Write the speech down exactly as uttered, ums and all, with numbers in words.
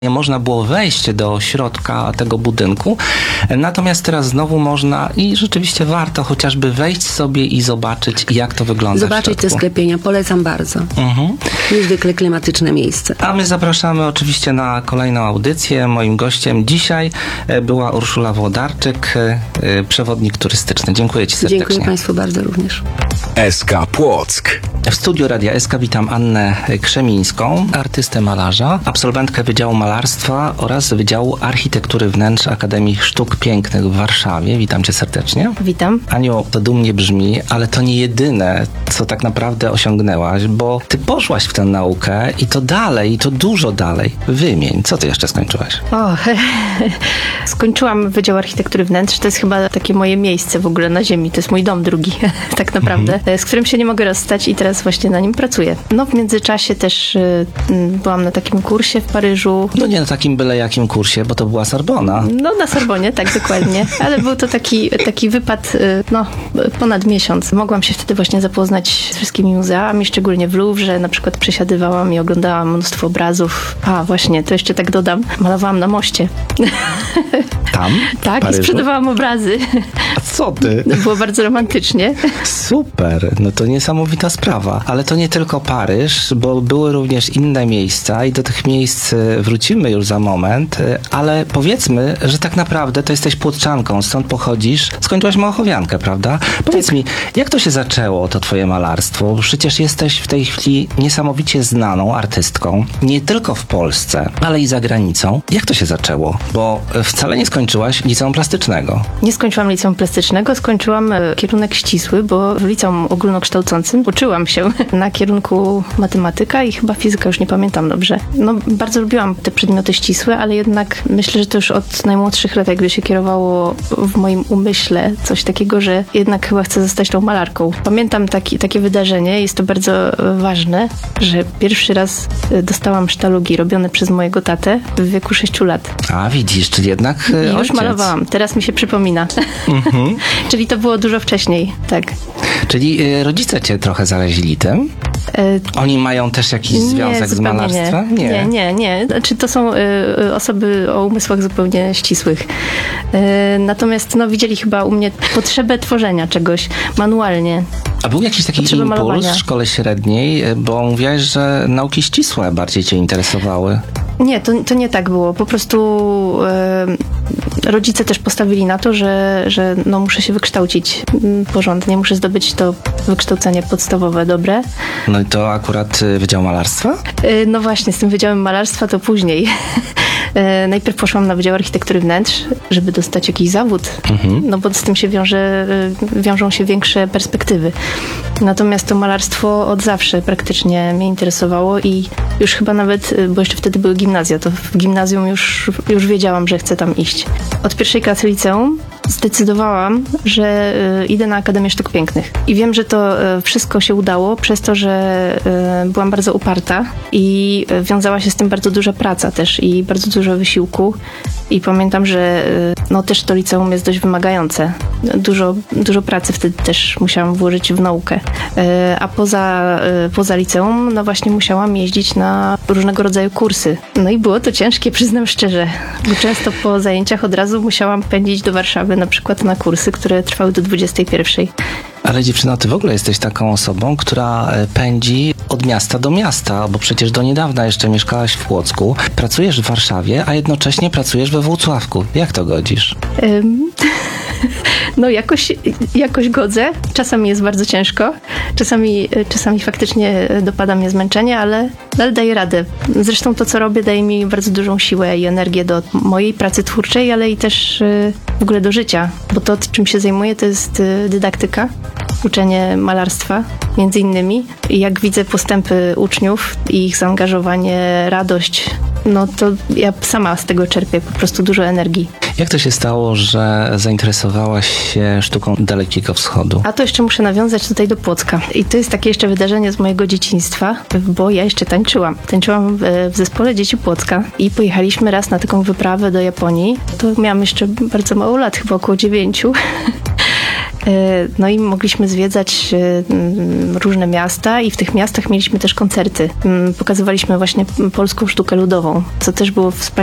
Nie można było wejść do środka tego budynku, natomiast teraz znowu można i rzeczywiście warto chociażby wejść sobie i zobaczyć, jak to wygląda. Zobaczyć te sklepienia, polecam bardzo. Mhm. Niezwykle klimatyczne miejsce. A my zapraszamy oczywiście na kolejną audycję. Moim gościem dzisiaj była Urszula Włodarczyk, przewodnik turystyczny. Dziękuję Ci serdecznie. Dziękuję Państwu bardzo również. S K Płock. W studiu Radia S K witam Annę Krzemińską, artystę malarza, absolwentkę Wydziału Malarstwa oraz Wydziału Architektury Wnętrz Akademii Sztuk Pięknych w Warszawie. Witam Cię serdecznie. Witam. Aniu, to dumnie brzmi, ale to nie jedyne, co tak naprawdę osiągnęłaś, bo Ty poszłaś w tę naukę i to dalej, i to dużo dalej. Wymień, co Ty jeszcze skończyłaś? O, skończyłam Wydział Architektury Wnętrz. To jest chyba takie moje miejsce w ogóle na ziemi. To jest mój dom drugi, tak naprawdę, mhm. z którym się nie mogę rozstać i teraz właśnie na nim pracuję. No w międzyczasie też y, byłam na takim kursie w Paryżu. No nie na takim byle jakim kursie, bo to była Sorbona. No na Sorbonie, tak dokładnie. Ale był to taki, taki wypad, y, no ponad miesiąc. Mogłam się wtedy właśnie zapoznać z wszystkimi muzeami, szczególnie w Louvre. Na przykład przesiadywałam i oglądałam mnóstwo obrazów. A właśnie, to jeszcze tak dodam, malowałam na moście. Tam? Tak, i sprzedawałam obrazy. A co ty? Było bardzo romantycznie. Super, no to niesamowita sprawa. Ale to nie tylko Paryż, bo były również inne miejsca i do tych miejsc wrócimy już za moment, ale powiedzmy, że tak naprawdę to jesteś Płotczanką, stąd pochodzisz. Skończyłaś Małachowiankę, prawda? Powiedz tak. mi, jak to się zaczęło, to twoje malarstwo? Przecież jesteś w tej chwili niesamowicie znaną artystką, nie tylko w Polsce, ale i za granicą. Jak to się zaczęło? Bo wcale nie skończyłaś liceum plastycznego. Nie skończyłam liceum plastycznego, skończyłam kierunek ścisły, bo w liceum ogólnokształcącym uczyłam się na kierunku matematyka i chyba fizyka, już nie pamiętam dobrze. No, bardzo lubiłam te przedmioty ścisłe, ale jednak myślę, że to już od najmłodszych lat jakby się kierowało w moim umyśle coś takiego, że jednak chyba chcę zostać tą malarką. Pamiętam taki, takie wydarzenie, jest to bardzo ważne, że pierwszy raz dostałam sztalugi robione przez mojego tatę w wieku sześciu lat. A widzisz, czy jednak I już ojciec. malowałam, teraz mi się przypomina. Mhm. Czyli to było dużo wcześniej, tak. Czyli y, rodzice cię trochę zaraźli tym? Oni mają też jakiś nie, związek z malarstwem? Nie, nie, nie. nie. Znaczy, to są y, osoby o umysłach zupełnie ścisłych. Y, natomiast no, widzieli chyba u mnie potrzebę tworzenia czegoś manualnie. A był jakiś taki Potrzebę impuls malowania. w szkole średniej, bo mówiłaś, że nauki ścisłe bardziej cię interesowały. Nie, to, to nie tak było. Po prostu e, rodzice też postawili na to, że, że no, muszę się wykształcić porządnie, muszę zdobyć to wykształcenie podstawowe dobre. No i to akurat Wydział Malarstwa? E, no właśnie, z tym Wydziałem Malarstwa to później. E, najpierw poszłam na Wydział Architektury Wnętrz, żeby dostać jakiś zawód, mhm. no bo z tym się wiąże, wiążą się większe perspektywy. Natomiast to malarstwo od zawsze praktycznie mnie interesowało i już chyba nawet, bo jeszcze wtedy były gimnazja, to w gimnazjum już, już wiedziałam, że chcę tam iść. Od pierwszej klasy liceum zdecydowałam, że y, idę na Akademię Sztuk Pięknych. I wiem, że to y, wszystko się udało przez to, że y, byłam bardzo uparta i y, wiązała się z tym bardzo duża praca też i bardzo dużo wysiłku. I pamiętam, że y, no też to liceum jest dość wymagające. Dużo, dużo pracy wtedy też musiałam włożyć w naukę. Y, a poza, y, poza liceum, no właśnie musiałam jeździć na różnego rodzaju kursy. No i było to ciężkie, przyznam szczerze, bo często po zajęciach od razu musiałam pędzić do Warszawy na przykład na kursy, które trwały do dwudziestej pierwszej. Ale dziewczyno, ty w ogóle jesteś taką osobą, która pędzi od miasta do miasta, bo przecież do niedawna jeszcze mieszkałaś w Płocku, pracujesz w Warszawie, a jednocześnie pracujesz we Włocławku. Jak to godzisz? Um, no jakoś, jakoś godzę. Czasami jest bardzo ciężko. Czasami, czasami faktycznie dopada mnie zmęczenie, ale, ale daję radę. Zresztą to, co robię, daje mi bardzo dużą siłę i energię do mojej pracy twórczej, ale i też w ogóle do życia. Bo to, czym się zajmuję, to jest dydaktyka, uczenie malarstwa między innymi. I jak widzę postępy uczniów i ich zaangażowanie, radość, no to ja sama z tego czerpię po prostu dużo energii. Jak to się stało, że zainteresowałaś się sztuką Dalekiego Wschodu? A to jeszcze muszę nawiązać tutaj do Płocka. I to jest takie jeszcze wydarzenie z mojego dzieciństwa, bo ja jeszcze tańczyłam. Tańczyłam w, w zespole Dzieci Płocka i pojechaliśmy raz na taką wyprawę do Japonii. To miałam jeszcze bardzo mało lat, chyba około dziewięciu. No i mogliśmy zwiedzać różne miasta i w tych miastach mieliśmy też koncerty. Pokazywaliśmy właśnie polską sztukę ludową, co też było wspaniałe.